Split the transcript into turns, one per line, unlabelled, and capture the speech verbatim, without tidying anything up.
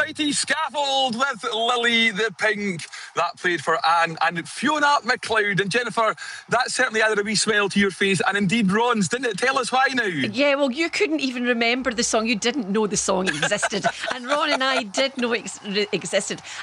mighty Scaffold with Lily the Pink. That played for Anne and Fiona MacLeod. And Jennifer, that certainly added a wee smile to your face, and indeed Ron's, didn't it? Tell us why now.
Yeah, well, you couldn't even remember the song. You didn't know the song existed. And Ron and I did know it ex- existed.